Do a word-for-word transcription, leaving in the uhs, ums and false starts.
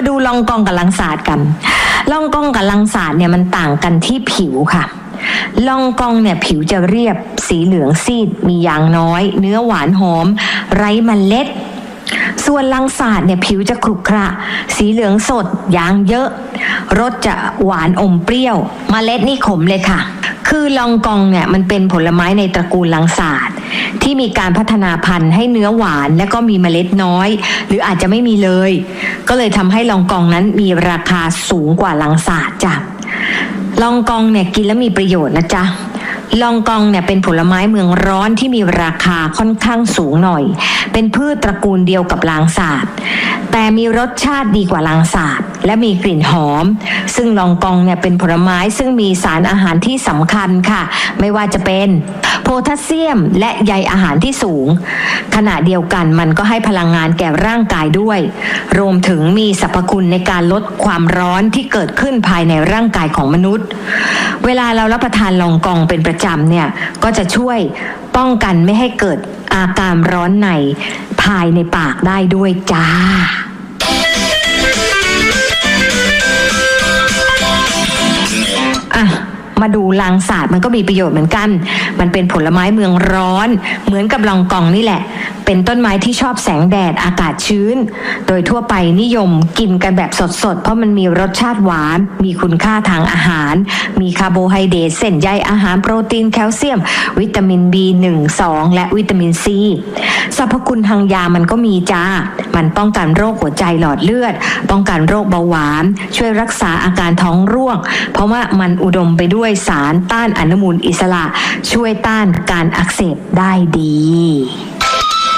ดูลองกองกับลังสาดกันลองกองกับลังสาดเนี่ยมันต่างกันที่ผิวค่ะลองกองเนี่ยผิวจะเรียบสีเหลืองซีดมียางน้อยเนื้อหวานหอมไร้เมล็ดส่วนลังสาดเนี่ยผิวจะขรุขระสีเหลืองสดยางเยอะรสจะหวานอมเปรี้ยวเมล็ดนี่ขมเลยค่ะคือลองกองเนี่ยมันเป็นผลไม้ในตระกูลลังสาดที่มีการพัฒนาพันธุ์ให้เนื้อหวานและก็มีเมล็ดน้อยหรืออาจจะไม่มีเลยก็เลยทำให้ลองกองนั้นมีราคาสูงกว่าลังสาดจ้ะลองกองเนี่ยกินแล้วมีประโยชน์นะจ๊ะลองกองเนี่ยเป็นผลไม้เมืองร้อนที่มีราคาค่อนข้างสูงหน่อยเป็นพืชตระกูลเดียวกับลางสาดแต่มีรสชาติดีกว่าลางสาดและมีกลิ่นหอมซึ่งลองกองเนี่ยเป็นผลไม้ซึ่งมีสารอาหารที่สำคัญค่ะไม่ว่าจะเป็นโพแทสเซียมและใยอาหารที่สูงขณะเดียวกันมันก็ให้พลังงานแก่ร่างกายด้วยรวมถึงมีสรรพคุณในการลดความร้อนที่เกิดขึ้นภายในร่างกายของมนุษย์เวลาเรารับประทานลองกองเป็นประจำเนี่ยก็จะช่วยป้องกันไม่ให้เกิดอาการร้อนในภายในปากได้ด้วยจ้าอ่ะมาดูลางสาดมันก็มีประโยชน์เหมือนกันมันเป็นผลไม้เมืองร้อนเหมือนกับลองกองนี่แหละเป็นต้นไม้ที่ชอบแสงแดดอากาศชื้นโดยทั่วไปนิยมกินกันแบบสดๆเพราะมันมีรสชาติหวานมีคุณค่าทางอาหารมีคาร์โบไฮเดรตเส้นใยอาหารโปรตีนแคลเซียมวิตามิน บี หนึ่ง สอง และวิตามิน ซี สรรพคุณทางยามันก็มีจ้ามันป้องกันโรคหัวใจหลอดเลือดป้องกันโรคเบาหวานช่วยรักษาอาการท้องร่วงเพราะว่ามันอุดมไปด้วยสารต้านอนุมูลอิสระช่วยต้านการอักเสบได้ดี